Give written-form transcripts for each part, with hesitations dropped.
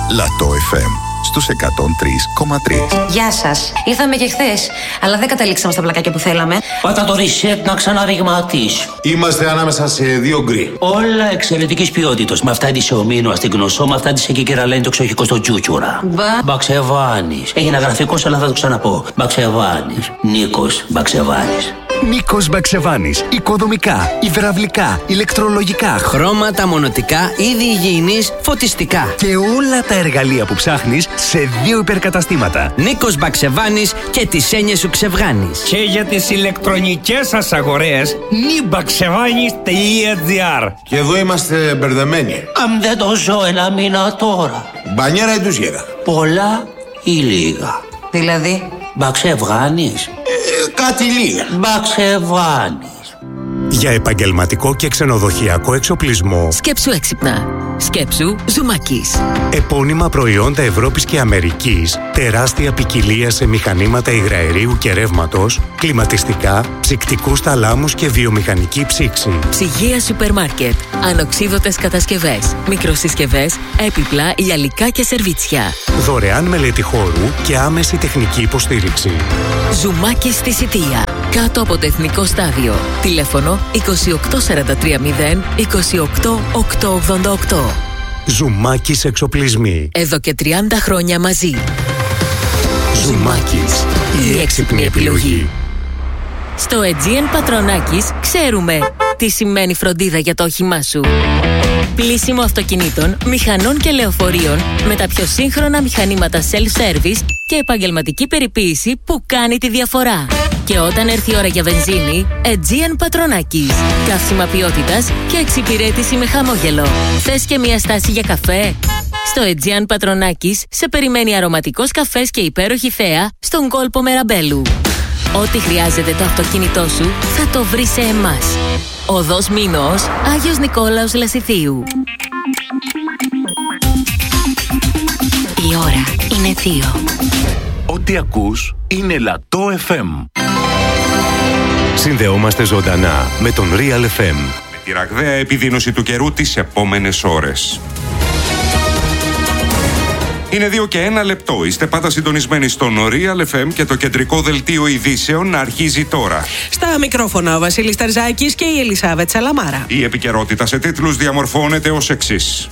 Λατό FM στους 103,3. Γεια σας. Ήρθαμε και χθες, αλλά δεν καταλήξαμε στα πλακάκια που θέλαμε. Πάτα το reset να ξαναριγματίσει. Είμαστε ανάμεσα σε δύο γκρι. Όλα εξαιρετικής ποιότητας. Με αυτά τη ομίνο στην γνωσό, με αυτά τη εκεί κεραλένη το ξοχικό στο τσούτσουρα. Μπαξεβάνης. Έγινε γραφικός, αλλά θα το ξαναπώ. Μπαξεβάνης. Νίκος Μπαξεβάνης. Νίκος Μπαξεβάνης. Οικοδομικά, υδραυλικά, ηλεκτρολογικά, χρώματα, μονοτικά, είδη υγιεινής, φωτιστικά. Και όλα τα εργαλεία που ψάχνεις σε 2 υπερκαταστήματα. Νίκος Μπαξεβάνης και τις έννοιες σου ξεβγάνεις. Και για τις ηλεκτρονικές σας αγορές, nibaxevanis.gr. Και εδώ είμαστε μπερδεμένοι. Αν δεν το ζω ένα μήνα τώρα. Μπανιέρα ή ντουζιέρα? Πολλά ή λίγα? Δηλαδή? Μπαξεβάνης. Κάτι λίγα. Μπαξεβάνης. Για επαγγελματικό και ξενοδοχειακό εξοπλισμό. Σκέψου έξυπνα. Σκέψου Ζουμάκης. Επώνυμα προϊόντα Ευρώπης και Αμερικής. Τεράστια ποικιλία σε μηχανήματα υγραερίου και ρεύματος, κλιματιστικά, ψυκτικούς θαλάμους και βιομηχανική ψήξη. Ψυγεία σούπερ μάρκετ. Ανοξίδωτες κατασκευές. Μικροσυσκευές, έπιπλα, λιαλικά και σερβίτσια. Δωρεάν μελέτη χώρου και άμεση τεχνική υποστήριξη. Ζουμάκης στη Σιτία. Κάτω από το Εθνικό Στάδιο. Τηλέφωνο 28430 28888. Ζουμάκης εξοπλισμοί. Εδώ και 30 χρόνια μαζί. Ζουμάκης. Η έξυπνη επιλογή. Στο Aegean Πατρονάκης ξέρουμε τι σημαίνει φροντίδα για το όχημά σου. Πλύσιμο αυτοκινήτων, μηχανών και λεωφορείων με τα πιο σύγχρονα μηχανήματα self-service και επαγγελματική περιποίηση που κάνει τη διαφορά. Και όταν έρθει η ώρα για βενζίνη, Aegean Πατρονάκης. Καύσιμα ποιότητας και εξυπηρέτηση με χαμόγελο. Θες και μια στάση για καφέ? Στο Aegean Πατρονάκης σε περιμένει αρωματικός καφές και υπέροχη θέα στον κόλπο Μεραμπέλου. Ό,τι χρειάζεται το αυτοκίνητό σου θα το βρει σε εμάς. Οδός Μήνος, Άγιος Νικόλαος Λασιθίου. Η ώρα είναι 2. Ό,τι ακούς είναι Λατό FM. Συνδεόμαστε ζωντανά με τον Real FM. Με τη ραγδαία επιδείνωση του καιρού τις επόμενες ώρες. Είναι 2 και 1 λεπτό. Είστε πάντα συντονισμένοι στον Real FM και το κεντρικό δελτίο ειδήσεων αρχίζει τώρα. Στα μικρόφωνα ο Βασίλης Ταρζάκης και η Ελισάβετ Σαλαμάρα. Η επικαιρότητα σε τίτλους διαμορφώνεται ως εξής.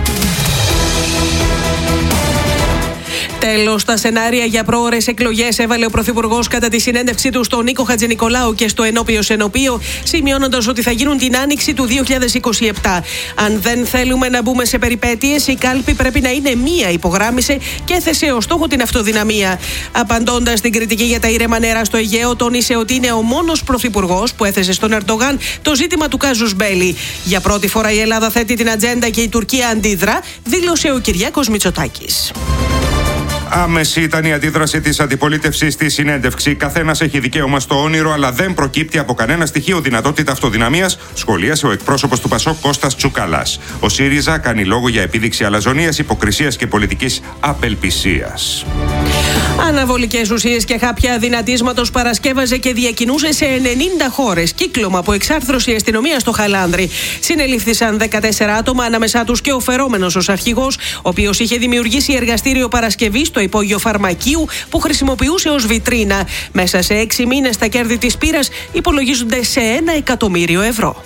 Τέλος, στα σενάρια για πρόωρες εκλογές έβαλε ο Πρωθυπουργός κατά τη συνέντευξή του στον Νίκο Χατζηνικολάου και στο ενώπιο σενοπείο, σημειώνοντας ότι θα γίνουν την άνοιξη του 2027. Αν δεν θέλουμε να μπούμε σε περιπέτειες, η κάλπη πρέπει να είναι μία, υπογράμμισε και έθεσε ως στόχο την αυτοδυναμία. Απαντώντας στην κριτική για τα ήρεμα νερά στο Αιγαίο, τόνισε ότι είναι ο μόνος πρωθυπουργός που έθεσε στον Ερντογάν το ζήτημα του κάζους μπέλι. Για πρώτη φορά η Ελλάδα θέτει την ατζέντα και η Τουρκία αντίδρα, δήλωσε ο Κυριάκος Μητσοτάκης. Άμεση ήταν η αντίδραση της αντιπολίτευσης στη συνέντευξη. Καθένας έχει δικαίωμα στο όνειρο, αλλά δεν προκύπτει από κανένα στοιχείο δυνατότητα αυτοδυναμίας, σχολίασε ο εκπρόσωπος του ΠΑΣΟΚ Κώστας Τσουκαλάς. Ο ΣΥΡΙΖΑ κάνει λόγο για επίδειξη αλαζονίας, υποκρισίας και πολιτικής απελπισίας. Αναβολικές ουσίες και χάπια αδυνατίσματος παρασκεύαζε και διακινούσε σε 90 χώρες. Κύκλωμα από εξάρθρωση αστυνομία στο Χαλάνδρι. Συνελήφθησαν 14 άτομα, ανάμεσά τους και ο φερόμενος ως αρχηγός, ο οποίος είχε δημιουργήσει εργαστήριο παρασκευής στο υπόγειο φαρμακείου που χρησιμοποιούσε ως βιτρίνα. Μέσα σε 6 μήνες τα κέρδη της πύρας υπολογίζονται σε 1 εκατομμύριο ευρώ.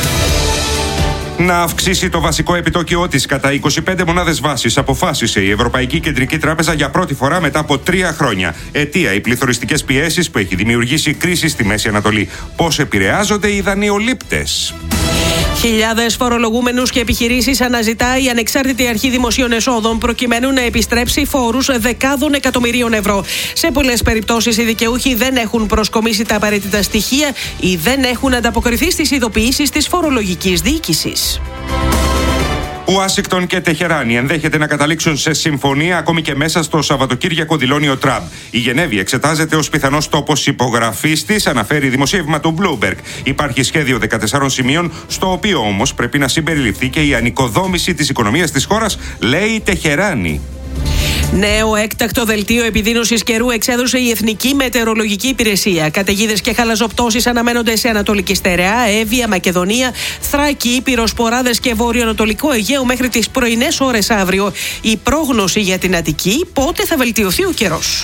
Να αυξήσει το βασικό επιτόκιό της κατά 25 μονάδες βάσης, αποφάσισε η Ευρωπαϊκή Κεντρική Τράπεζα για πρώτη φορά μετά από 3 χρόνια. Αιτία οι πληθωριστικές πιέσεις που έχει δημιουργήσει κρίση στη Μέση Ανατολή. Πώς επηρεάζονται οι δανειολήπτες? Χιλιάδες φορολογούμενους και επιχειρήσεις αναζητά η Ανεξάρτητη Αρχή Δημοσίων Εσόδων προκειμένου να επιστρέψει φόρους δεκάδων εκατομμυρίων ευρώ. Σε πολλές περιπτώσεις οι δικαιούχοι δεν έχουν προσκομίσει τα απαραίτητα στοιχεία ή δεν έχουν ανταποκριθεί στις ειδοποιήσεις της φορολογικής διοίκησης. Ουάσιγκτον και Τεχεράνη ενδέχεται να καταλήξουν σε συμφωνία ακόμη και μέσα στο Σαββατοκύριακο, δηλώνει ο Τραμπ. Η Γενέβη εξετάζεται ως πιθανός τόπος υπογραφής της, αναφέρει δημοσίευμα του Bloomberg. Υπάρχει σχέδιο 14 σημείων, στο οποίο όμως πρέπει να συμπεριληφθεί και η ανοικοδόμηση της οικονομίας της χώρας, λέει η Τεχεράνη. Νέο έκτακτο δελτίο επιδείνωσης καιρού εξέδωσε η Εθνική Μετεωρολογική Υπηρεσία. Καταιγίδες και χαλαζοπτώσεις αναμένονται σε Ανατολική Στερεά, Εύβοια, Μακεδονία, Θράκη, Ήπειρο, Σποράδες και Βορειοανατολικό Αιγαίο μέχρι τις πρωινές ώρες αύριο. Η πρόγνωση για την Αττική, πότε θα βελτιωθεί ο καιρός.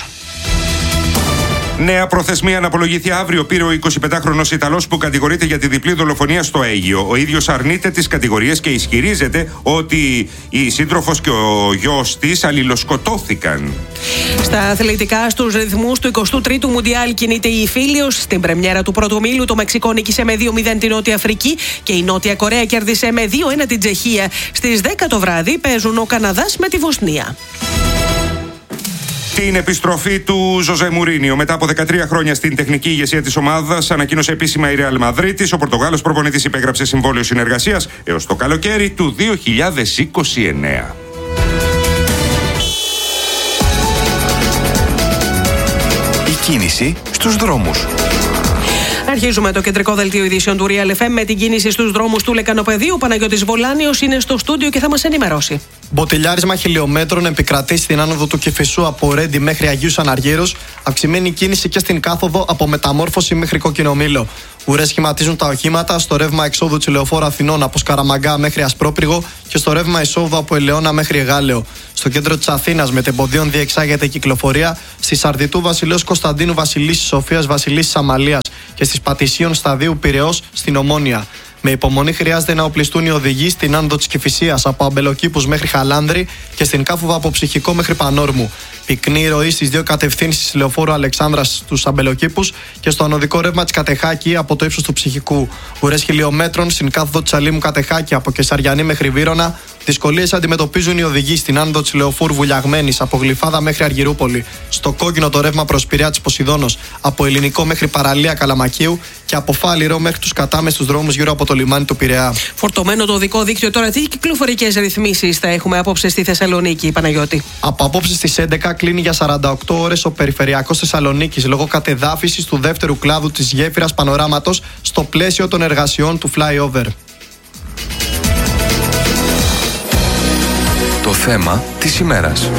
Νέα προθεσμία να απολογηθεί αύριο πήρε ο 25χρονος Ιταλός που κατηγορείται για τη διπλή δολοφονία στο Αίγυο. Ο ίδιος αρνείται τις κατηγορίες και ισχυρίζεται ότι η σύντροφος και ο γιος της αλληλοσκοτώθηκαν. Στα αθλητικά, στους ρυθμούς του 23ου Μουντιάλ κινείται η Φίλιος. Στην πρεμιέρα του πρώτου ομίλου το Μεξικό νίκησε με 2-0 την Νότια Αφρική και η Νότια Κορέα κέρδισε με 2-1 την Τσεχία. Στις 10 το βράδυ παίζουν ο Καναδάς με τη Βοσνία. Την επιστροφή του Ζωζέ Μουρίνιο. Μετά από 13 χρόνια στην τεχνική ηγεσία της ομάδας, ανακοίνωσε επίσημα η Ρεάλ Μαδρίτης. Ο Πορτογάλος προπονητής υπέγραψε συμβόλαιο συνεργασίας έως το καλοκαίρι του 2029. Η κίνηση στους δρόμους. Αρχίζουμε το κεντρικό δελτίο ειδήσεων του Real FM με την κίνηση στους δρόμους του Λεκανοπεδίου. Ο Παναγιώτης Βολάνιος είναι στο στούντιο και θα μας ενημερώσει. Μποτιλιάρισμα χιλιόμετρων επικρατεί στην άνοδο του Κηφισού από Ρέντι μέχρι Αγίους Αναργύρους. Αυξημένη κίνηση και στην κάθοδο από Μεταμόρφωση μέχρι Κοκκινομήλο. Ουρές σχηματίζουν τα οχήματα στο ρεύμα εξόδου Τσιλεοφόρου Αθηνών από Σκαραμαγκά μέχρι Ασπρόπυργο και στο ρεύμα εισόδου από Ελαιώνα μέχρι Εγάλεο. Στο κέντρο της Αθήνας με τεμποδίων διεξάγεται η κυκλοφορία στη Σαρδιτού Βασιλέως Κωνσταντίνου Βασιλίσσης Σοφίας Βασιλίσσης Αμαλίας και στις Πατησίων Σταδίου Πειραιώς στην Ομόνια. Με υπομονή χρειάζεται να οπλιστούν οι οδηγοί στην άνοδο της Κηφισίας από Αμπελοκήπους μέχρι Χαλάνδρη και στην Κάφουβα από Ψυχικό μέχρι Πανόρμου. Πυκνή ροή στις δύο κατευθύνσεις Λεωφόρου Αλεξάνδρας στους Αμπελοκήπους και στο ανωδικό ρεύμα της Κατεχάκη από το ύψος του Ψυχικού. Ουρές χιλιόμετρων στην κάθοδο της Αλήμου Κατεχάκη από Κεσαριανή μέχρι Βύρωνα. Δυσκολίες αντιμετωπίζουν οι οδηγοί στην άνοδο της Λεωφόρου Βουλιαγμένης από Γλυφάδα μέχρι Αργυρούπολη. Στο κόκκινο το ρεύμα προς Πειραιά της Ποσειδώνος από Ελληνικό μέχρι Παραλία Καλαμακίου και από Φάληρο μέχρι τους κατάμεστους δρόμους γύρω από το λιμάνι του Πειραιά. Φορτωμένο το οδικό δίκτυο τώρα. Τι κυκλοφορικές ρυθμίσεις θα έχουμε απόψε στη Θεσσαλονίκη, Παναγιώτη? Από απόψε στις 11 κλείνει για 48 ώρες ο περιφερειακός Θεσσαλονίκης λόγω κατεδάφισης του δεύτερου κλάδου της γέφυρας Πανοράματος στο πλαίσιο των εργασιών του flyover. Το θέμα της ημέρας.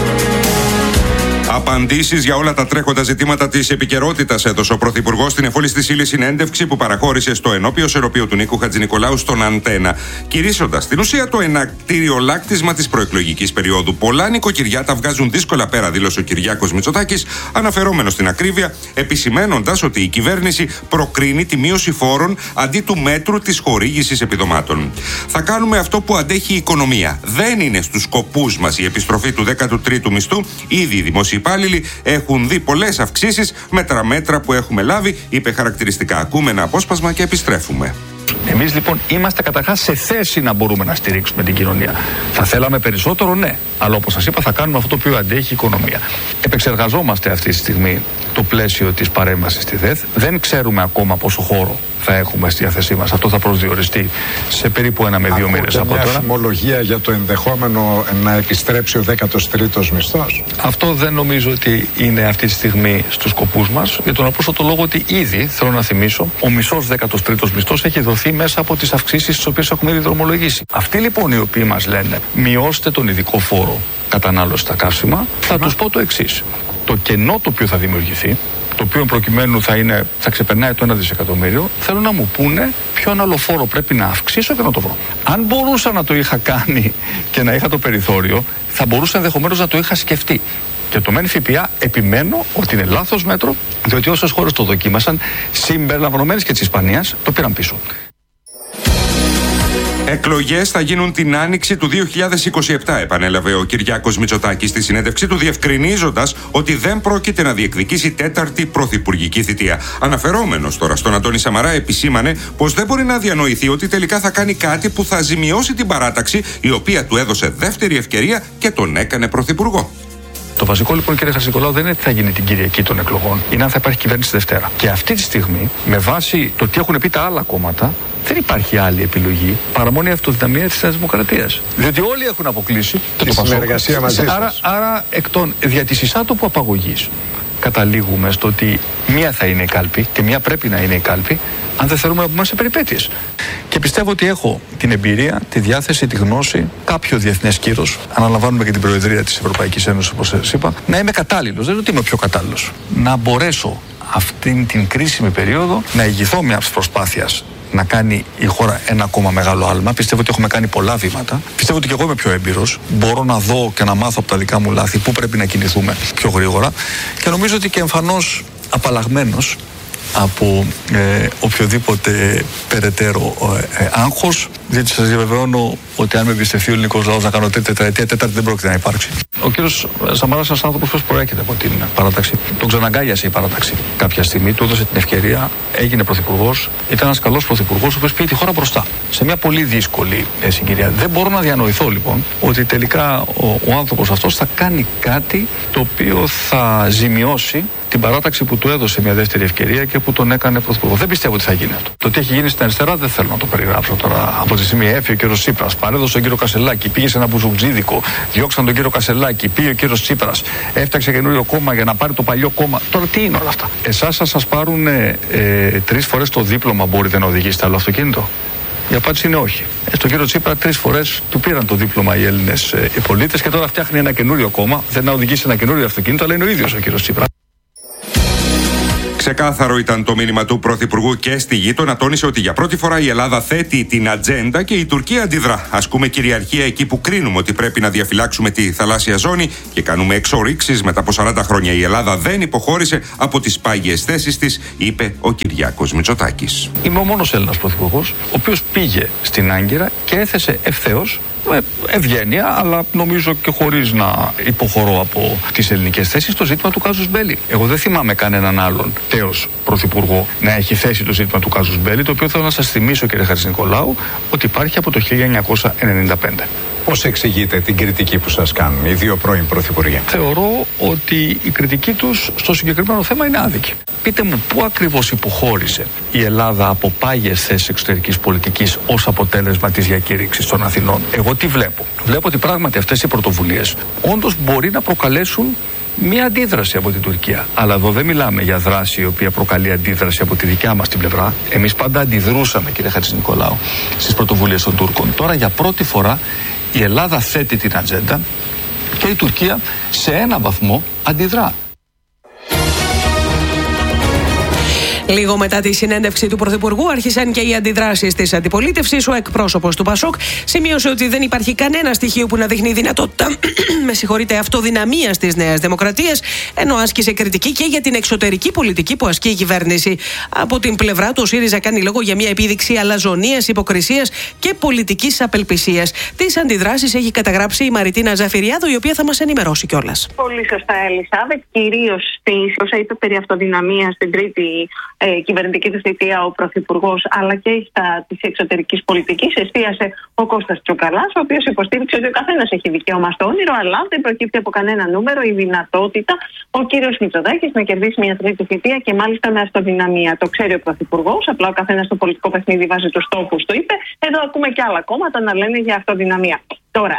Απαντήσεις για όλα τα τρέχοντα ζητήματα της επικαιρότητας έδωσε ο Πρωθυπουργός στην εφόλης της ύλης συνέντευξη που παραχώρησε στο ενώπιο σερωπείο του Νίκου Χατζηνικολάου στον Αντένα. Κηρύσσοντας στην ουσία το ενακτήριο λάκτισμα της προεκλογικής περίοδου. Πολλά νοικοκυριά τα βγάζουν δύσκολα πέρα, δήλωσε ο Κυριάκος Μητσοτάκης, αναφερόμενος στην ακρίβεια, επισημένοντας ότι η κυβέρνηση προκρίνει τη μείωση φόρων αντί του μέτρου της χορήγησης επιδομάτων. Θα κάνουμε αυτό που αντέχει η οικονομία. Δεν είναι στους σκοπούς μας η επιστροφή του 13ου μισθού. Ήδη οι δημοσιοί υπάλληλοι έχουν δει πολλές αυξήσεις με τα μέτρα που έχουμε λάβει, είπε χαρακτηριστικά. Ακούμε ένα απόσπασμα και επιστρέφουμε. Εμείς λοιπόν είμαστε καταρχάς σε θέση να μπορούμε να στηρίξουμε την κοινωνία. Θα θέλαμε περισσότερο, ναι. Αλλά όπως σας είπα, θα κάνουμε αυτό το οποίο αντέχει η οικονομία. Επεξεργαζόμαστε αυτή τη στιγμή το πλαίσιο της παρέμβασης στη ΔΕΘ. Δεν ξέρουμε ακόμα πόσο χώρο θα έχουμε στη διάθεσή μας. Αυτό θα προσδιοριστεί σε περίπου 1 με 2 μήνες από τώρα. Μια φημολογία για το ενδεχόμενο να επιστρέψει ο 13ος μισθός. Αυτό δεν νομίζω ότι είναι αυτή τη στιγμή στους σκοπούς μας. Για τον απλούστατο λόγο ότι ήδη, θέλω να θυμίσω, ο μισός 13ος μισθός έχει δοθεί μέσα από τις αυξήσεις τις οποίες έχουμε ήδη δρομολογήσει. Αυτοί λοιπόν οι οποίοι μας λένε μειώστε τον ειδικό φόρο κατανάλωση στα καύσιμα, θα τους πω το εξής. Το κενό το οποίο θα δημιουργηθεί, το οποίο προκειμένου θα ξεπερνάει το 1 δισεκατομμύριο, θέλω να μου πούνε ποιον άλλο φόρο πρέπει να αυξήσω και να το βρω. Αν μπορούσα να το είχα κάνει και να είχα το περιθώριο, θα μπορούσα ενδεχομένως να το είχα σκεφτεί. Και το ΜΕΝ ΦΠΑ επιμένω ότι είναι λάθος μέτρο, διότι όσες χώρες το δοκίμασαν, συμπεριλαμβανομένες και της Ισπανίας, το πήραν πίσω. Εκλογές θα γίνουν την άνοιξη του 2027, επανέλαβε ο Κυριάκος Μητσοτάκης στη συνέντευξή του, διευκρινίζοντας ότι δεν πρόκειται να διεκδικήσει τέταρτη πρωθυπουργική θητεία. Αναφερόμενος τώρα στον Αντώνη Σαμαρά, επισήμανε πως δεν μπορεί να διανοηθεί ότι τελικά θα κάνει κάτι που θα ζημιώσει την παράταξη, η οποία του έδωσε δεύτερη ευκαιρία και τον έκανε πρωθυπουργό. Το βασικό λοιπόν, κύριε Χατζηνικολάου, δεν είναι τι θα γίνει την Κυριακή των εκλογών, είναι αν θα υπάρχει κυβέρνηση Δευτέρα. Και αυτή τη στιγμή, με βάση το τι έχουν πει τα άλλα κόμματα, δεν υπάρχει άλλη επιλογή παρά μόνο η αυτοδυναμία της Νέας Δημοκρατίας. Διότι όλοι έχουν αποκλείσει τη συνεργασία μαζί σας. Άρα, δια της εισάτοπου απαγωγής, καταλήγουμε στο ότι μία θα είναι η κάλπη και μία πρέπει να είναι η κάλπη. αν δεν θέλουμε να μπούμε σε περιπέτειες. Και πιστεύω ότι έχω την εμπειρία, τη διάθεση, τη γνώση, κάποιο διεθνές κύρος. Αναλαμβάνουμε και την Προεδρία της Ευρωπαϊκής Ένωσης, όπως σας είπα, να είμαι κατάλληλος. Δεν είναι ότι είμαι ο πιο κατάλληλος. Να μπορέσω αυτήν την κρίσιμη περίοδο να ηγηθώ μιας προσπάθειας να κάνει η χώρα ένα ακόμα μεγάλο άλμα. Πιστεύω ότι έχουμε κάνει πολλά βήματα. Πιστεύω ότι και εγώ είμαι πιο έμπειρος. Μπορώ να δω και να μάθω από τα δικά μου λάθη πού πρέπει να κινηθούμε πιο γρήγορα. Και νομίζω ότι και εμφανώς απαλλαγμένος από οποιοδήποτε περαιτέρω άγχος, διότι σας διαβεβαιώνω ότι αν με εμπιστευτεί ο ελληνικός λαός να κάνω τρίτη τετραετία, τέταρτη δεν πρόκειται να υπάρξει. Ο κύριος Σαμαράς, ένας άνθρωπος που προέρχεται από την παράταξη, τον ξαναγκάλιασε η παράταξη κάποια στιγμή, του έδωσε την ευκαιρία, έγινε πρωθυπουργός, ήταν ένας καλός πρωθυπουργός, ο οποίος πήγε τη χώρα μπροστά, σε μια πολύ δύσκολη συγκυρία. Δεν μπορώ να διανοηθώ λοιπόν ότι τελικά ο άνθρωπος αυτός θα κάνει κάτι το οποίο θα ζημιώσει την παράταξη που του έδωσε μια δεύτερη ευκαιρία και που τον έκανε πρωθυπουργό. Δεν πιστεύω ότι θα γίνει αυτό. Το τι έχει γίνει στην αριστερά δεν θέλω να το περιγράψω τώρα. Από τη στιγμή έφυγε ο κύριος Τσίπρας, παρέδωσε τον κύριο Κασελάκη, πήγε σε ένα μπουζουτζίδικο, διώξαν τον κύριο Κασελάκη, πήγε ο κύριος Τσίπρας, έφτιαξε καινούριο κόμμα για να πάρει το παλιό κόμμα. Τώρα τι είναι όλα αυτά. Εσάς θα σας πάρουν 3 φορές το δίπλωμα, μπορείτε να οδηγήσετε άλλο αυτοκίνητο. Η απάντηση είναι όχι. Στον κύριο Τσίπρα 3 φορές του πήραν το δίπλωμα οι Έλληνες οι πολίτες και τώρα φτιάχνει ένα καινούριο κόμμα. Δεν να οδηγήσει ένα καινούριο αυτοκίνητο, αλλά είναι ο ίδιος ο κύριος Τσίπρα. Ξεκάθαρο ήταν το μήνυμα του Πρωθυπουργού και στη γείτονα. Τόνισε ότι για πρώτη φορά η Ελλάδα θέτει την ατζέντα και η Τουρκία αντιδρά. Ασκούμε κυριαρχία εκεί που κρίνουμε ότι πρέπει να διαφυλάξουμε τη θαλάσσια ζώνη και κάνουμε εξορίξεις. Μετά από 40 χρόνια η Ελλάδα δεν υποχώρησε από τις πάγιες θέσεις της, είπε ο Κυριάκος Μητσοτάκης. Είμαι ο μόνος Έλληνας πρωθυπουργός, ο οποίος πήγε στην Άγκυρα και έθεσε ευθέως, με ευγένεια, αλλά νομίζω και χωρίς να υποχωρώ από τις ελληνικές θέσεις, το ζήτημα του κάζους μπέλι. Εγώ δεν θυμάμαι κανέναν άλλον τέος πρωθυπουργό να έχει θέσει το ζήτημα του κάζους μπέλι, το οποίο θέλω να σας θυμίσω, κύριε Χατζηνικολάου, ότι υπάρχει από το 1995. Πώς εξηγείτε την κριτική που σας κάνουν οι δύο πρώην πρωθυπουργοί? Θεωρώ ότι η κριτική τους στο συγκεκριμένο θέμα είναι άδικη. Πείτε μου, πού ακριβώς υποχώρησε η Ελλάδα από πάγιες θέσεις εξωτερικής πολιτικής ως αποτέλεσμα της διακήρυξης των Αθηνών? Εγώ τι βλέπω? Βλέπω ότι πράγματι αυτές οι πρωτοβουλίες όντως μπορεί να προκαλέσουν μια αντίδραση από την Τουρκία. Αλλά εδώ δεν μιλάμε για δράση η οποία προκαλεί αντίδραση από τη δικιά μας την πλευρά. Εμείς πάντα αντιδρούσαμε, κύριε Χατζηνικολάου, στις πρωτοβουλίες των Τούρκων. Τώρα για πρώτη φορά η Ελλάδα θέτει την ατζέντα και η Τουρκία σε ένα βαθμό αντιδρά. Λίγο μετά τη συνέντευξη του Πρωθυπουργού, άρχισαν και οι αντιδράσεις της αντιπολίτευσης. Ο εκπρόσωπος του ΠΑΣΟΚ σημείωσε ότι δεν υπάρχει κανένα στοιχείο που να δείχνει δυνατότητα αυτοδυναμίας της Νέας Δημοκρατίας, ενώ άσκησε κριτική και για την εξωτερική πολιτική που ασκεί η κυβέρνηση. Από την πλευρά του, ο ΣΥΡΙΖΑ κάνει λόγο για μια επίδειξη αλαζονίας, υποκρισίας και πολιτικής απελπισίας. Τις αντιδράσεις έχει καταγράψει η Μαριτίνα Ζαφυριάδου, η οποία θα μας ενημερώσει κιόλας. Πολύ σωστά, Ελισάβετ. Κυρίως όσα είπε περί αυτοδυναμίας στην τρίτη κυβερνητική του θητεία ο Πρωθυπουργός, αλλά και στα της εξωτερικής πολιτικής, εστίασε ο Κώστας Τσουκαλάς, ο οποίος υποστήριξε ότι ο καθένας έχει δικαίωμα στο όνειρο, αλλά δεν προκύπτει από κανένα νούμερο η δυνατότητα ο κύριος Μητσοτάκης να κερδίσει μια τρίτη θητεία και μάλιστα με αυτοδυναμία. Το ξέρει ο Πρωθυπουργός, απλά ο καθένας στο πολιτικό παιχνίδι βάζει τους στόχους του, είπε. Εδώ ακούμε και άλλα κόμματα να λένε για αυτοδυναμία. Τώρα,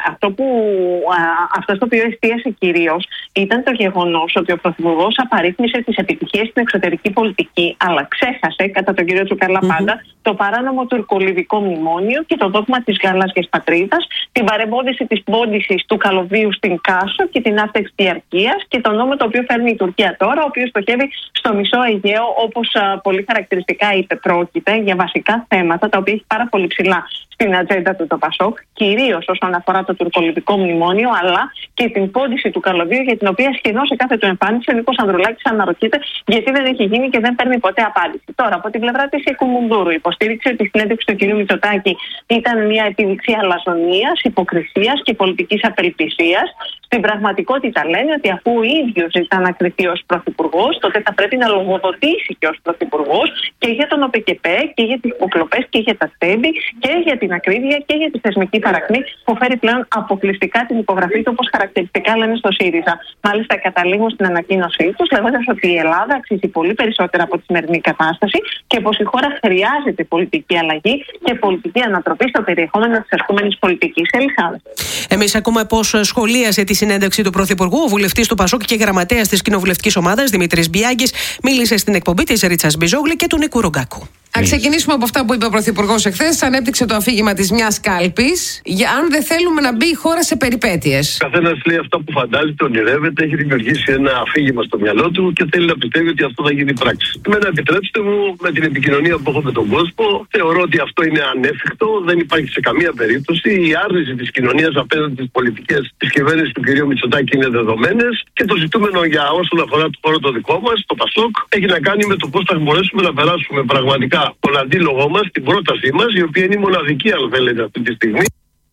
αυτό στο οποίο εστίασε κυρίως ήταν το γεγονός ότι ο Πρωθυπουργός απαρίθμησε τις επιτυχίες στην εξωτερική πολιτική, αλλά ξέχασε, κατά τον κύριο Τσουκαλά πάντα, το παράνομο τουρκολιβικό μνημόνιο και το δόγμα της γαλάζιας πατρίδας, την παρεμπόδιση της πόντισης του καλωδίου στην Κάσο και την άφτεξη διαρκείας και το νόμο το οποίο φέρνει η Τουρκία τώρα, ο οποίος στοχεύει στο μισό Αιγαίο, όπως πολύ χαρακτηριστικά είπε. Πρόκειται για βασικά θέματα τα οποία έχει πάρα πολύ ψηλά στην ατζέντα του το ΠΑΣΟΚ, κυρίως όσον αφορά το τουρκολιβικό μνημόνιο, αλλά και την πόντιση του καλωδίου, για την οποία σχεδόν σε κάθε του εμφάνιση ο Νίκος Ανδρουλάκης αναρωτιέται γιατί δεν έχει γίνει και δεν παίρνει ποτέ απάντηση. Τώρα, από την πλευρά της Οικουμουνδούρου, υποστήριξε ότι η συνέντευξη του κ. Μητσοτάκη ήταν μια επίδειξη αλαζονίας, υποκρισίας και πολιτικής απελπισίας. Στην πραγματικότητα λένε ότι αφού ο ίδιος ζητά να κριθεί ως πρωθυπουργός, τότε θα πρέπει να λογοδοτήσει και ως πρωθυπουργός και για τον ΟΠΕΚΕΠΕ και για τις υποκλοπές και για τα στέμπη και για την ακρίβεια και για τη θεσμική παρακμή που φέρει πλέον αποκλειστικά την υπογραφή του, όπως χαρακτηριστικά λένε στο ΣΥΡΙΖΑ. Μάλιστα, καταλήγουν στην ανακοίνωσή τους λέγοντας ότι η Ελλάδα αξίζει πολύ περισσότερα από τη σημερινή κατάσταση και πως η χώρα χρειάζεται πολιτική αλλαγή και πολιτική ανατροπή στο περιεχόμενο της ασκούμενης πολιτικής. Ελισάβετ. Εμείς ακούμε πώς σχολίασε τη συνέντευξη του Πρωθυπουργού ο βουλευτής του ΠΑΣΟΚ και γραμματέας της κοινοβουλευτικής ομάδας Δημήτρης Μπιάγκης. Μίλησε στην εκπομπή της Ρίτσας Μπιζόγλη και του Νίκου Ρογκάκου. Να ξεκινήσουμε από αυτά που είπε ο Πρωθυπουργός εχθές. Ανέπτυξε το αφήγημα της μιας κάλπης, για αν δεν θέλουμε να μπει η χώρα σε περιπέτειες. Καθένας λέει αυτό που φαντάζεται, ονειρεύεται, έχει δημιουργήσει ένα αφήγημα στο μυαλό του και θέλει να πιστεύει ότι αυτό θα γίνει πράξη. Εμένα, επιτρέψτε μου, με την επικοινωνία που έχω με τον κόσμο, θεωρώ ότι αυτό είναι ανέφικτο, δεν υπάρχει σε καμία περίπτωση. Η άρνηση της κοινωνίας απέναντι στις πολιτικές της κυβέρνησης του κ. Μητσοτάκη είναι δεδομένες και το ζητούμενο για όσον αφορά το χώρο το δικό μας, το ΠΑΣΟΚ, έχει να κάνει με το πώς θα μπορέσουμε να περάσουμε πραγματικά τον αντίλογό μας, την πρότασή μας, η οποία είναι η μοναδική, αν θέλετε, αυτή τη στιγμή.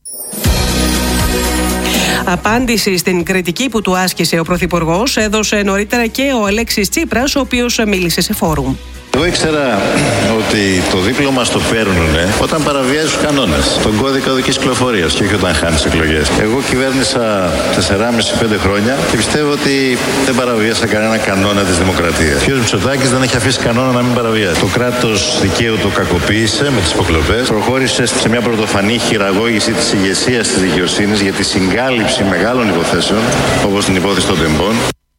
Απάντηση στην κριτική που του άσκησε ο Πρωθυπουργός έδωσε νωρίτερα και ο Αλέξης Τσίπρας, ο οποίος μίλησε σε φόρουμ. Εγώ ήξερα ότι το δίπλωμα στο παίρνουν όταν παραβιάζει τους κανόνες, τον κώδικα οδικής κυκλοφορίας και όχι όταν χάνεις εκλογές. Εγώ κυβέρνησα 4,5-5 χρόνια και πιστεύω ότι δεν παραβίασα κανένα κανόνα της δημοκρατίας. Ο κ. Μητσοτάκης δεν έχει αφήσει κανόνα να μην παραβιάσει. Το κράτος δικαίου το κακοποίησε με τις υποκλοπές, προχώρησε σε μια πρωτοφανή χειραγώγηση της ηγεσίας της δικαιοσύνης για τη συγκάλυψη μεγάλων υποθέσεων, όπως την υπόθεση των τεμπών.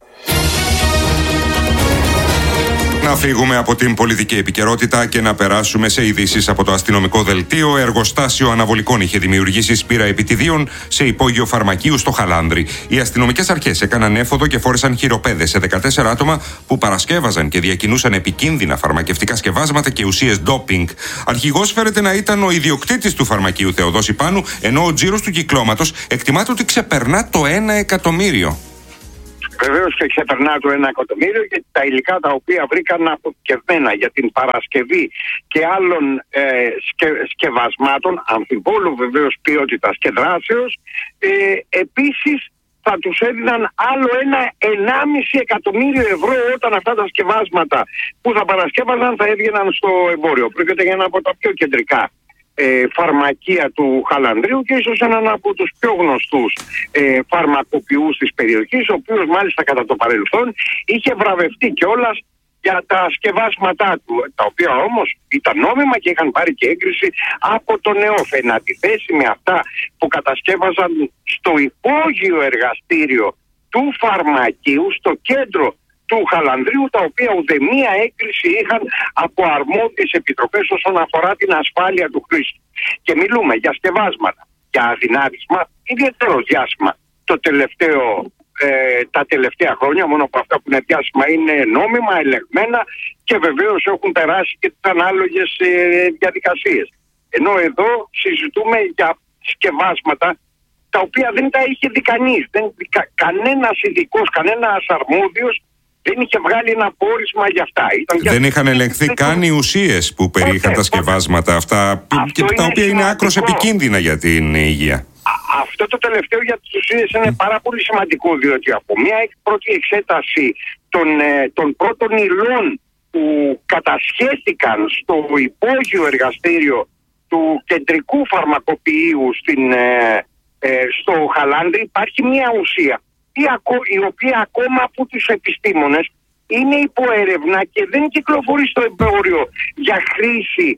Να φύγουμε από την πολιτική επικαιρότητα και να περάσουμε σε ειδήσεις από το αστυνομικό δελτίο. Εργοστάσιο αναβολικών είχε δημιουργήσει σπήρα επιτιδίων σε υπόγειο φαρμακείου στο Χαλάνδρι. Οι αστυνομικές αρχές έκαναν έφοδο και φόρεσαν χειροπέδες σε 14 άτομα που παρασκεύαζαν και διακινούσαν επικίνδυνα φαρμακευτικά σκευάσματα και ουσίες ντόπινγκ. Αρχηγός φέρεται να ήταν ο ιδιοκτήτης του φαρμακείου Θεοδόση Πάνου, ενώ ο τζίρος του κυκλώματος εκτιμάται ότι ξεπερνά το 1 εκατομμύριο. Βεβαίως και ξεπερνά το 1 εκατομμύριο, γιατί τα υλικά τα οποία βρήκαν αποθηκευμένα για την παρασκευή και άλλων σκευασμάτων, αμφιβόλου βεβαίως ποιότητας και δράσεως, επίσης θα τους έδιναν άλλο 1,5 εκατομμύριο ευρώ όταν αυτά τα σκευάσματα που θα παρασκεύαζαν θα έβγαιναν στο εμπόριο. Πρόκειται για ένα από τα πιο κεντρικά φαρμακεία του Χαλανδρίου και ίσως έναν από τους πιο γνωστούς φαρμακοποιούς της περιοχής, ο οποίος μάλιστα κατά το παρελθόν είχε βραβευτεί κιόλας για τα σκευάσματά του, τα οποία όμως ήταν νόμιμα και είχαν πάρει και έγκριση από τον ΕΟΦ, εν αντιθέσει με αυτά που κατασκεύαζαν στο υπόγειο εργαστήριο του φαρμακείου, στο κέντρο του Χαλανδρίου, τα οποία ουδεμία έγκριση είχαν από αρμόδιες επιτροπές όσον αφορά την ασφάλεια του χρήστη. Και μιλούμε για σκευάσματα, για αδυνάτισμα ιδιαίτερο διάσημα. Τα τελευταία χρόνια, μόνο από αυτά που είναι διάσημα, είναι νόμιμα, ελεγμένα και βεβαίως έχουν περάσει και τις ανάλογες διαδικασίες. Ενώ εδώ συζητούμε για σκευάσματα τα οποία δεν τα είχε δει κανείς. Κανένας ειδικός, κανένας αρμόδιος δεν είχε βγάλει ένα πόρισμα για αυτά. Δεν είχαν ελεγχθεί καν οι ουσίες που περιείχαν τα σκευάσματα αυτά, και τα οποία είναι άκρως επικίνδυνα για την υγεία. Αυτό το τελευταίο για τις ουσίες είναι πάρα πολύ σημαντικό, διότι από μια πρώτη εξέταση των πρώτων υλών που κατασχέθηκαν στο υπόγειο εργαστήριο του κεντρικού φαρμακοποιείου στο Χαλάνδρι, υπάρχει μια ουσία η οποία ακόμα από τους επιστήμονες είναι υπό έρευνα και δεν κυκλοφορεί στο εμπόριο για χρήση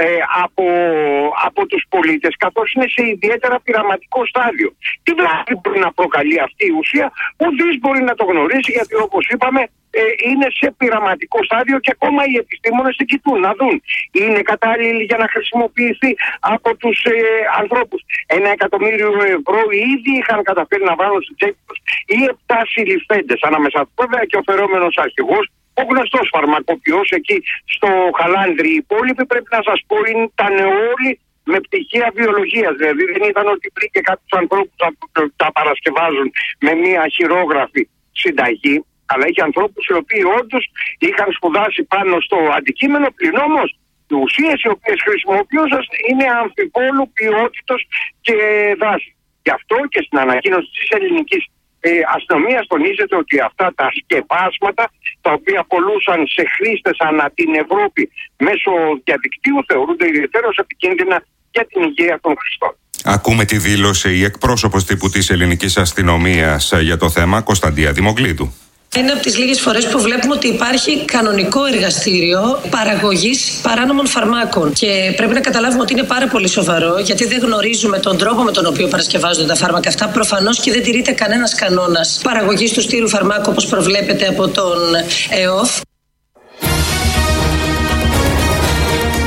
από τους πολίτες, καθώς είναι σε ιδιαίτερα πειραματικό στάδιο. Τι βλάβη μπορεί να προκαλεί αυτή η ουσία, ουδής μπορεί να το γνωρίσει, γιατί όπως είπαμε είναι σε πειραματικό στάδιο και ακόμα οι επιστήμονες την κοιτούν να δουν είναι κατάλληλη για να χρησιμοποιηθεί από τους ανθρώπους. 1 εκατομμύριο ευρώ ήδη είχαν καταφέρει να βάλουν στην τσέπη τους οι 7 συλληφθέντες, ανάμεσα βέβαια και ο φερόμενος αρχηγός, ο γνωστός φαρμακοποιός εκεί στο Χαλάνδρι. Οι υπόλοιποι, πρέπει να σας πω, ήταν όλοι με πτυχία βιολογίας. Δηλαδή δεν ήταν ότι βρήκε κάποιους ανθρώπους που τα παρασκευάζουν με μια χειρόγραφη συνταγή, αλλά είχε ανθρώπους οι οποίοι όντως είχαν σπουδάσει πάνω στο αντικείμενο, πλην όμως οι ουσίες οι οποίες χρησιμοποιούσαν είναι αμφιβόλου ποιότητος και δράση. Γι' αυτό και στην ανακοίνωση της ελληνικής αστυνομίας τονίζεται ότι αυτά τα σκευάσματα, τα οποία πολλούσαν σε χρήστες ανά την Ευρώπη μέσω διαδικτύου, θεωρούνται ιδιαίτερως επικίνδυνα για την υγεία των χρηστών. Ακούμε τη δήλωση η εκπρόσωπος τύπου της ελληνικής αστυνομίας για το θέμα, Κωνσταντία Δημογκλήτου. Είναι από τις λίγες φορές που βλέπουμε ότι υπάρχει κανονικό εργαστήριο παραγωγής παράνομων φαρμάκων. Και πρέπει να καταλάβουμε ότι είναι πάρα πολύ σοβαρό, γιατί δεν γνωρίζουμε τον τρόπο με τον οποίο παρασκευάζονται τα φάρμακα αυτά. Προφανώς και δεν τηρείται κανένας κανόνας παραγωγής του στήρου φαρμάκου, όπως προβλέπεται από τον ΕΟΦ.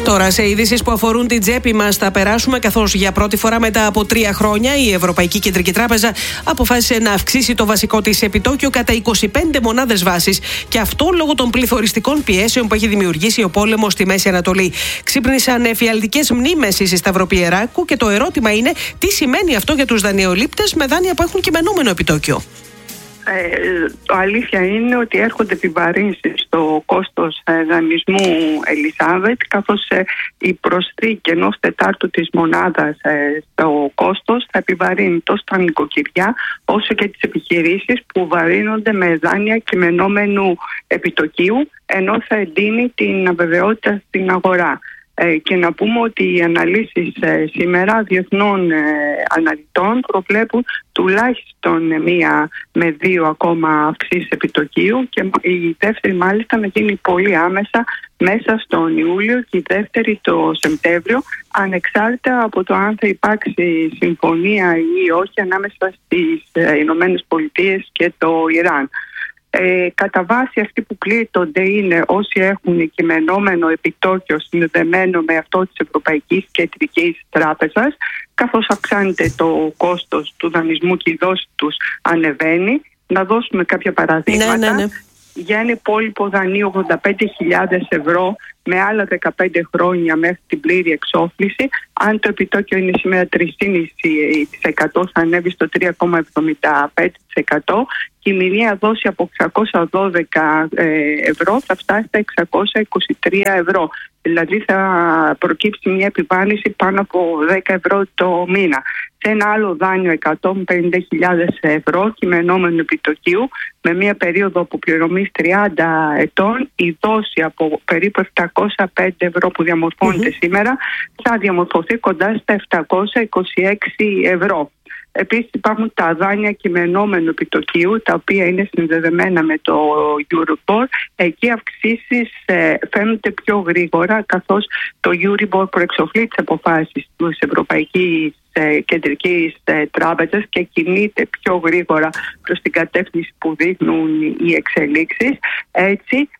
Τώρα, σε ειδήσεις που αφορούν την τσέπη μας θα περάσουμε, καθώς για πρώτη φορά μετά από 3 χρόνια η Ευρωπαϊκή Κεντρική Τράπεζα αποφάσισε να αυξήσει το βασικό της επιτόκιο κατά 25 μονάδες βάσης. Και αυτό λόγω των πληθωριστικών πιέσεων που έχει δημιουργήσει ο πόλεμος στη Μέση Ανατολή. Ξύπνησαν εφιαλτικές μνήμες στη Σταυροπιεράκου και το ερώτημα είναι τι σημαίνει αυτό για τους δανειολήπτες με δάνεια που έχουν κειμενόμενο επιτόκιο. Αλήθεια είναι ότι έρχονται επιβαρύνσεις στο κόστος δανεισμού, Ελισάβετ, καθώς η προσθήκη ενός τετάρτου της μονάδας στο κόστος θα επιβαρύνει τόσο τα νοικοκυριά όσο και τις επιχειρήσεις που βαρύνονται με δάνεια κειμενόμενου επιτοκίου, ενώ θα εντείνει την αβεβαιότητα στην αγορά. Και να πούμε ότι οι αναλύσεις σήμερα διεθνών αναλυτών προβλέπουν τουλάχιστον 1 με 2 ακόμα αυξήσεις επιτοκίου και η δεύτερη μάλιστα να γίνει πολύ άμεσα μέσα στον Ιούλιο και η δεύτερη το Σεπτέμβριο, ανεξάρτητα από το αν θα υπάρξει συμφωνία ή όχι ανάμεσα στις Ηνωμένες Πολιτείες και το Ιράν. Κατά βάση αυτοί που πλήττονται είναι όσοι έχουν κειμενόμενο επιτόκιο συνδεμένο με αυτό της Ευρωπαϊκής Κεντρικής Τράπεζας, καθώς αυξάνεται το κόστος του δανεισμού και η δόση τους ανεβαίνει. Να δώσουμε κάποια παραδείγματα. Ναι. Για ένα υπόλοιπο δανείο 85.000 ευρώ με άλλα 15 χρόνια μέχρι την πλήρη εξόφληση, αν το επιτόκιο είναι σήμερα 3,5% θα ανέβει στο 3,75% και η μηνιαία δόση από 612 ευρώ θα φτάσει στα 623 ευρώ. Δηλαδή θα προκύψει μια επιβάρυνση πάνω από 10 ευρώ το μήνα. Σε ένα άλλο δάνειο 150.000 ευρώ κειμενόμενο επιτοκίου με μια περίοδο αποπληρωμής 30 ετών, η δόση από περίπου 705 ευρώ που διαμορφώνεται σήμερα θα διαμορφωθεί κοντά στα 726 ευρώ. Επίσης υπάρχουν τα δάνεια κειμενόμενου επιτοκίου, τα οποία είναι συνδεδεμένα με το Euribor. Εκεί αυξήσεις φαίνονται πιο γρήγορα, καθώς το Euribor προεξοφλεί τις αποφάσεις της Ευρωπαϊκής Κεντρικής Τράπεζας και κινείται πιο γρήγορα προς την κατεύθυνση που δείχνουν οι εξελίξεις. Έτσι,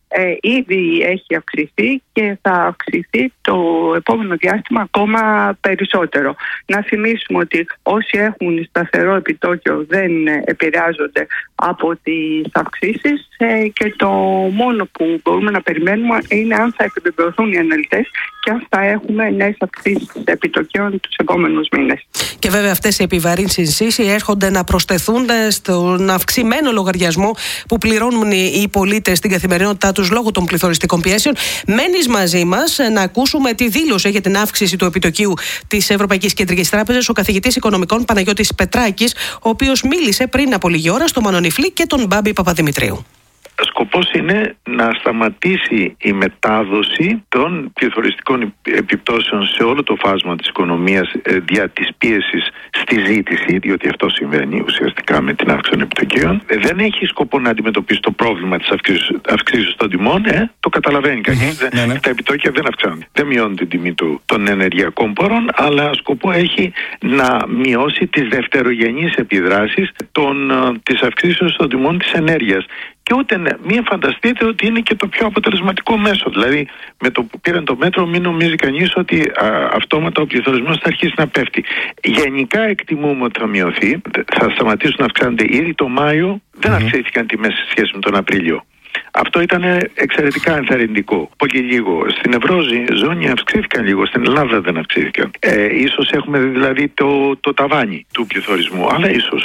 ήδη έχει αυξηθεί και θα αυξηθεί το επόμενο διάστημα ακόμα περισσότερο. Να θυμίσουμε ότι όσοι έχουν σταθερό επιτόκιο δεν επηρεάζονται από τις αυξήσεις και το μόνο που μπορούμε να περιμένουμε είναι αν θα επιβεβαιωθούν οι αναλυτές και αν θα έχουμε νέες αυξήσεις επιτοκίων τους επόμενους μήνες. Και βέβαια αυτές οι επιβαρύνσεις έρχονται να προσθεθούν στον αυξημένο λογαριασμό που πληρώνουν οι πολίτες στην καθημερινότητά τους λόγω των πληθωριστικών πιέσεων. Μένεις μαζί μας να ακούσουμε τι δήλωσε για την αύξηση του επιτοκίου της Ευρωπαϊκής Κεντρικής Τράπεζας ο καθηγητής οικονομικών Παναγιώτης Πετράκης, ο οποίος μίλησε πριν από λίγη ώρα στο Μανονιφλή και τον Μπάμπη Παπαδημητρίου. Σκοπός είναι να σταματήσει η μετάδοση των πληθωριστικών επιπτώσεων σε όλο το φάσμα της οικονομίας δια της πίεσης στη ζήτηση, διότι αυτό συμβαίνει ουσιαστικά με την αύξηση των επιτοκίων. Δεν έχει σκοπό να αντιμετωπίσει το πρόβλημα της αυξήσεως των τιμών. Το καταλαβαίνει κανείς. Τα επιτόκια δεν αυξάνονται. Δεν μειώνουν την τιμή των ενεργειακών πόρων, αλλά σκοπό έχει να μειώσει τις δευτερογενείς επιδράσεις της αυξήσεως των τιμών της ενέργειας. Και ούτε μην φανταστείτε ότι είναι και το πιο αποτελεσματικό μέσο. Δηλαδή, με το που πήραν το μέτρο, μην νομίζει κανείς ότι αυτόματα ο πληθωρισμός θα αρχίσει να πέφτει. Γενικά εκτιμούμε ότι θα μειωθεί, θα σταματήσουν να αυξάνονται. Ήδη το Μάιο δεν αυξήθηκαν τιμές σε σχέση με τον Απρίλιο. Αυτό ήταν εξαιρετικά ενθαρρυντικό. Πολύ λίγο. Στην Ευρωζώνη αυξήθηκαν λίγο, στην Ελλάδα δεν αυξήθηκαν. Ίσως έχουμε δηλαδή το ταβάνι του πληθωρισμού, αλλά ίσως.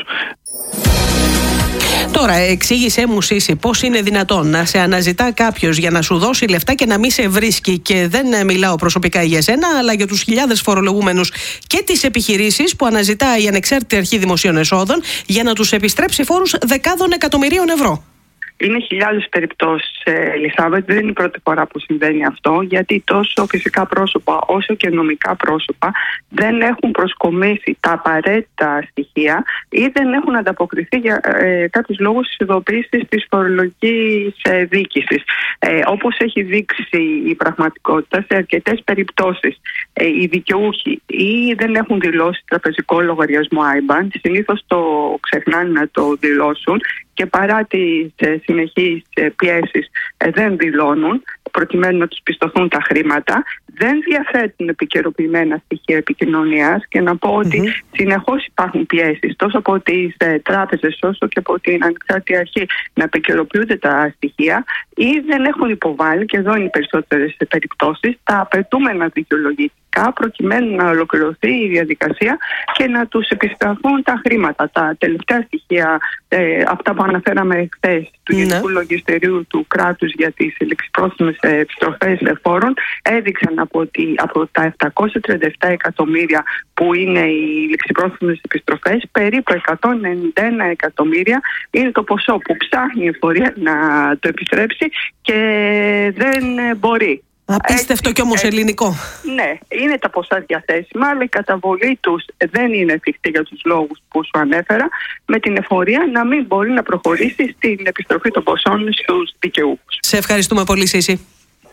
Τώρα, εξήγησέ μου, Σύση, πώς είναι δυνατόν να σε αναζητά κάποιος για να σου δώσει λεφτά και να μην σε βρίσκει? Και δεν μιλάω προσωπικά για σένα, αλλά για τους χιλιάδες φορολογούμενους και τις επιχειρήσεις που αναζητά η Ανεξάρτητη Αρχή Δημοσίων Εσόδων για να τους επιστρέψει φόρους δεκάδων εκατομμυρίων ευρώ. Είναι χιλιάδες περιπτώσεις, Ελισάβετ. Δεν είναι η πρώτη φορά που συμβαίνει αυτό, γιατί τόσο φυσικά πρόσωπα όσο και νομικά πρόσωπα δεν έχουν προσκομίσει τα απαραίτητα στοιχεία ή δεν έχουν ανταποκριθεί για κάποιους λόγους της ειδοποίησης της φορολογικής διοίκησης. Όπως έχει δείξει η πραγματικότητα, σε αρκετές περιπτώσεις οι δικαιούχοι ή δεν έχουν δηλώσει τραπεζικό λογαριασμό IBAN, συνήθως το ξεχνάνε να το δηλώσουν και παρά τις συνεχείς πιέσεις δεν δηλώνουν, προκειμένου να τους πιστωθούν τα χρήματα, δεν διαθέτουν επικαιροποιημένα στοιχεία επικοινωνίας, και να πω ότι συνεχώς υπάρχουν πιέσεις τόσο από τις τράπεζες όσο και από την ανεξάρτητη αρχή να επικαιροποιούνται τα στοιχεία, ή δεν έχουν υποβάλει, και εδώ είναι οι περισσότερες περιπτώσεις, τα απαιτούμενα δικαιολογητικά προκειμένου να ολοκληρωθεί η διαδικασία και να τους επιστραφούν τα χρήματα. Τα τελευταία στοιχεία, αυτά που αναφέραμε χθες, του Γενικού Λογιστηρίου του κράτους για τις ληξιπρόθεσμες επιστροφές φόρων, έδειξαν από τα 737 εκατομμύρια που είναι οι ληξιπρόθεσμες επιστροφές, περίπου 191 εκατομμύρια είναι το ποσό που ψάχνει η εφορία να το επιστρέψει και δεν μπορεί. Απίστευτο κι όμως ελληνικό. Ναι, είναι τα ποσά διαθέσιμα, αλλά η καταβολή τους δεν είναι εφικτή για τους λόγους που σου ανέφερα, με την εφορία να μην μπορεί να προχωρήσει στην επιστροφή των ποσών στους δικαιούχους. Σε ευχαριστούμε πολύ, Σύση.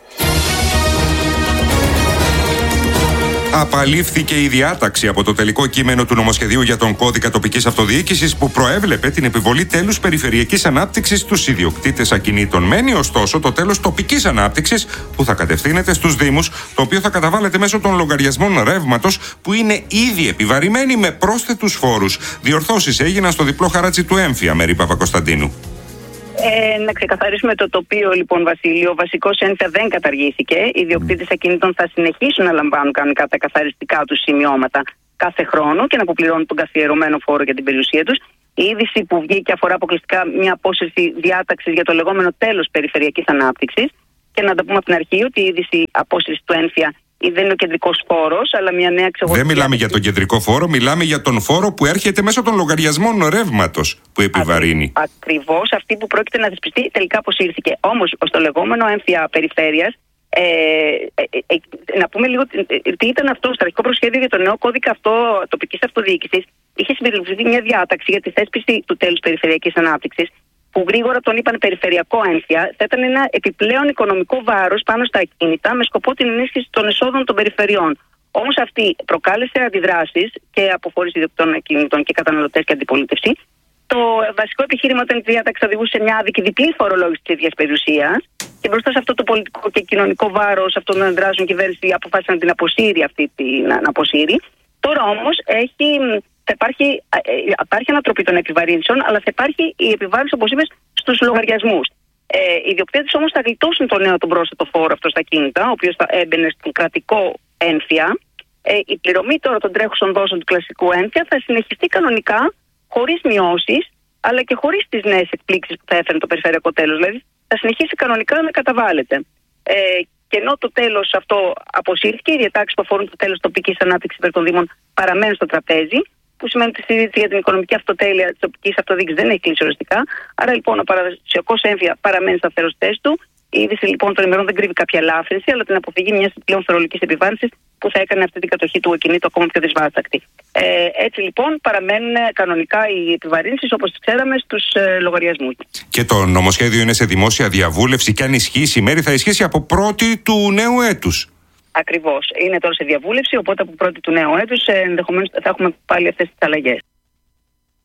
Απαλήφθηκε η διάταξη από το τελικό κείμενο του νομοσχεδίου για τον κώδικα τοπικής αυτοδιοίκησης που προέβλεπε την επιβολή τέλους περιφερειακής ανάπτυξης στους ιδιοκτήτες ακινήτων. Μένει ωστόσο το τέλος τοπικής ανάπτυξης που θα κατευθύνεται στους Δήμους, το οποίο θα καταβάλλεται μέσω των λογαριασμών ρεύματος που είναι ήδη επιβαρημένοι με πρόσθετους φόρους. Διορθώσεις έγιναν στο διπλό χαράτσι του έμφυα, Μέρη Παπακοσταντίνου. Να ξεκαθαρίσουμε το τοπίο, λοιπόν, Βασίλειο. Ο βασικός έμφυα δεν καταργήθηκε. Οι ιδιοκτήτες ακινήτων θα συνεχίσουν να λαμβάνουν κανονικά τα καθαριστικά τους σημειώματα κάθε χρόνο και να αποπληρώνουν τον καθιερωμένο φόρο για την περιουσία τους. Η είδηση που βγήκε αφορά αποκλειστικά μια απόσυρση διάταξης για το λεγόμενο τέλος περιφερειακής ανάπτυξης. Και να τα πούμε από την αρχή ότι η είδηση απόσυρση του έμφυα δεν είναι ο κεντρικός φόρος, αλλά μια νέα ξεχωριστή. Δεν μιλάμε για τον κεντρικό φόρο, μιλάμε για τον φόρο που έρχεται μέσω των λογαριασμών ρεύματος που επιβαρύνει. Ακριβώς, αυτή που πρόκειται να θεσπιστεί τελικά αποσύρθηκε. Όμως, στο λεγόμενο έμφυα περιφέρειας, να πούμε λίγο τι ήταν αυτό. Στο αρχικό προσχέδιο για το νέο κώδικα τοπικής αυτοδιοίκησης είχε συμπεριληφθεί μια διάταξη για τη θέσπιση του τέλους περιφερειακής ανάπτυξης, που γρήγορα τον είπαν περιφερειακό έμφυα, θα ήταν ένα επιπλέον οικονομικό βάρος πάνω στα ακίνητα με σκοπό την ενίσχυση των εσόδων των περιφερειών. Όμως αυτή προκάλεσε αντιδράσεις και αποχώρηση ιδιοκτητών ακίνητων και καταναλωτές και αντιπολίτευση. Το βασικό επιχείρημα ήταν ότι η διάταξη οδηγούσε σε μια άδικη διπλή φορολόγηση της ίδιας περιουσίας, και μπροστά σε αυτό το πολιτικό και κοινωνικό βάρος, αυτό να δράσουν, η κυβέρνηση αποφάσισε να την αποσύρει να αποσύρει. Τώρα όμως υπάρχει ανατροπή των επιβαρύνσεων, αλλά θα υπάρχει η επιβάρυνση, όπως είπες, στους λογαριασμούς. Οι ιδιοκτήτες όμως θα γλιτώσουν το νέο τον πρόσθετο φόρο αυτό στα κίνητα, ο οποίος θα έμπαινε στον κρατικό έμφυα. Η πληρωμή τώρα των τρέχουσων δόσεων του κλασικού έμφυα θα συνεχιστεί κανονικά, χωρίς μειώσεις, αλλά και χωρίς τις νέες εκπλήξεις που θα έφερε το περιφερειακό τέλος. Δηλαδή θα συνεχίσει κανονικά να καταβάλλεται. Και ενώ το τέλος αυτό αποσύρθηκε, οι διατάξεις που αφορούν το τέλος τοπικής ανάπτυξης υπέρ των Δήμων παραμένουν στο τραπέζι, που σημαίνει ότι η συζήτηση για την οικονομική αυτοτέλεια της τοπικής αυτοδιοίκησης δεν έχει κλείσει οριστικά. Άρα λοιπόν ο παραδοσιακός έμφυα παραμένει σταθερός στη θέση του. Η είδηση λοιπόν των ημερών δεν κρύβει κάποια ελάφρυνση, αλλά την αποφυγή μιας πλέον φορολογικής επιβάρυνσης που θα έκανε αυτή την κατοχή του ακινήτου ακόμα πιο δυσβάστακτη. Έτσι λοιπόν παραμένουν κανονικά οι επιβαρύνσεις όπως τις ξέραμε στους λογαριασμούς. Και το νομοσχέδιο είναι σε δημόσια διαβούλευση, και αν ισχύσει η Μέρη θα ισχύσει από 1η του νέου έτους. Ακριβώς. Είναι τώρα σε διαβούλευση, οπότε από 1η του νέου έτους ενδεχομένως θα έχουμε πάλι αυτές τις αλλαγές.